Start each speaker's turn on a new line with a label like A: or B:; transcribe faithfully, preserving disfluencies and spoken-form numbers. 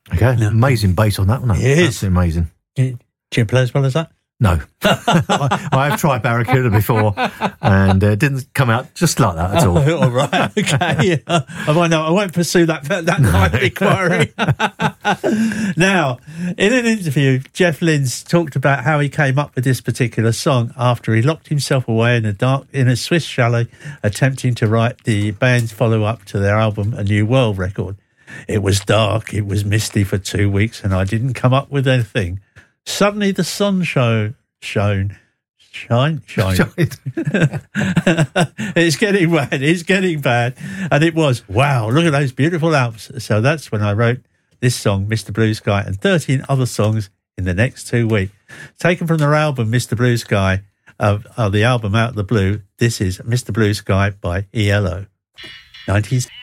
A: Okay,
B: No.
A: amazing bass on that one.
B: It is.
A: Absolutely amazing.
B: Do you play as well as that?
A: No. I, I have tried Barracuda before and it uh, didn't come out just like that at all.
B: Oh, all right, okay. I won't, I won't pursue that, that line of inquiry. Now, in an interview, Jeff Lynne talked about how he came up with this particular song after he locked himself away in a dark, in a Swiss chalet, attempting to write the band's follow-up to their album, A New World record. It was dark, it was misty for two weeks, and I didn't come up with anything. Suddenly the sun shone, shone, shine, shine. It's getting bad, it's getting bad. And it was, wow, look at those beautiful Alps. So that's when I wrote this song, Mister Blue Sky, and thirteen other songs in the next two weeks. Taken from their album, Mister Blue Sky, of, of the album Out of the Blue, this is Mister Blue Sky by E L O. nineteen